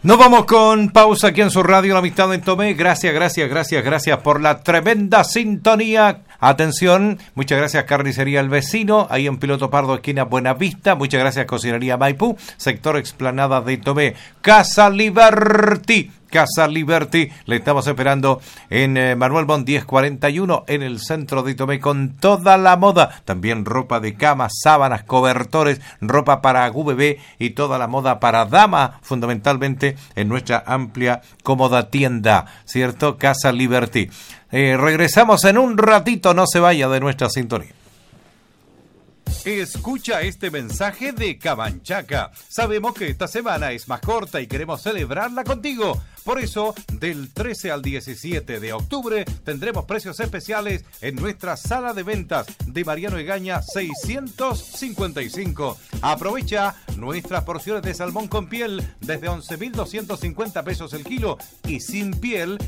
Nos vamos con pausa aquí en su radio La Amistad en Tomé. Gracias por la tremenda sintonía. Atención, muchas gracias Carnicería El Vecino, ahí en Piloto Pardo, esquina Buenavista. Muchas gracias Cocinería Maipú, sector Explanada de Tomé. Casa Liberty, le estamos esperando en Manuel Bon 1041 en el centro de Tomé con toda la moda. También ropa de cama, sábanas, cobertores, ropa para bebé y toda la moda para dama, fundamentalmente en nuestra amplia, cómoda tienda, ¿cierto? Casa Liberty. Regresamos en un ratito, no se vaya de nuestra sintonía. Escucha este mensaje de Camanchaca. Sabemos que esta semana es más corta y queremos celebrarla contigo. Por eso, del 13 al 17 de octubre tendremos precios especiales en nuestra sala de ventas de Mariano Egaña 655. Aprovecha nuestras porciones de salmón con piel desde 11.250 pesos el kilo y sin piel